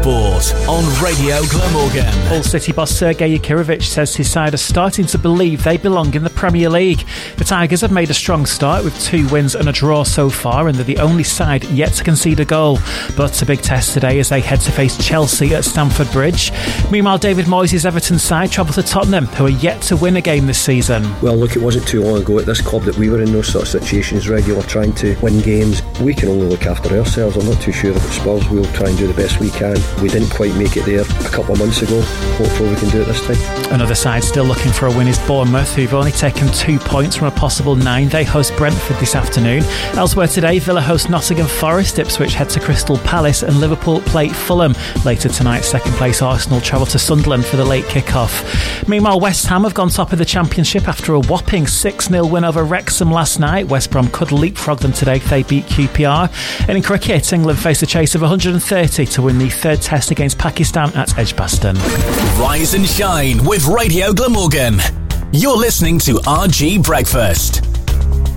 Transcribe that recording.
Sport on Radio Glamorgan. Hull City boss Sergei Yakirovich says his side are starting to believe they belong in the Premier League. The Tigers have made a strong start with 2 wins and a draw so far, and they're the only side yet to concede a goal. But a big test today as they head to face Chelsea at Stamford Bridge. Meanwhile, David Moyes' Everton side travel to Tottenham, who are yet to win a game this season. Well, look, it wasn't too long ago at this club that we were in those sort of situations, regular trying to win games. We can only look after ourselves. I'm not too sure about Spurs. We'll try and do the best we can. We didn't quite make it there a couple of months ago. Hopefully we can do it this time. Another side still looking for a win is Bournemouth, who've only taken 2 points from a possible 9. They host Brentford this afternoon. Elsewhere today, Villa host Nottingham Forest, Ipswich head to Crystal Palace, and Liverpool play Fulham. Later tonight, second place Arsenal travel to Sunderland for the late kick-off. Meanwhile, West Ham have gone top of the Championship after a whopping 6-0 win over Wrexham last night. West Brom could leapfrog them today if they beat QPR. And in cricket, England face a chase of 130 to win the 3rd test against Pakistan at Edgbaston. Rise and shine with Radio Glamorgan. You're listening to RG Breakfast.